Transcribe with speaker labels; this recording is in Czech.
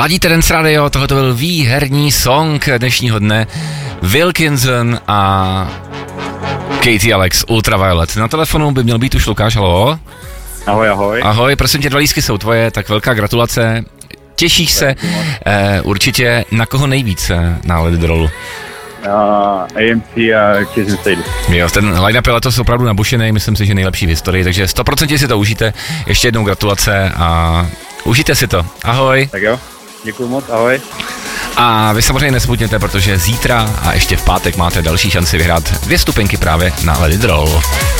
Speaker 1: Ladíte Dance Radio, tohle byl výherní song dnešního dne. Wilkinson a Katie Alex, Ultraviolet. Na telefonu by měl být už Lukáš, halo.
Speaker 2: Ahoj, ahoj.
Speaker 1: Ahoj, prosím tě, 2 lístky jsou tvoje, tak velká gratulace. Těšíš se určitě na koho nejvíce na Let It Rollu?
Speaker 2: AMC a Chasing Sadie.
Speaker 1: Jo, ten line-up je letos opravdu nabušený, myslím si, že nejlepší v historii, takže 100% si to užijte. Ještě jednou gratulace a užijte si to. Ahoj.
Speaker 2: Tak jo, děkuju moc, ahoj.
Speaker 1: A vy samozřejmě nesmutněte, protože zítra a ještě v pátek máte další šanci vyhrát 2 stupenky právě na Let It Roll.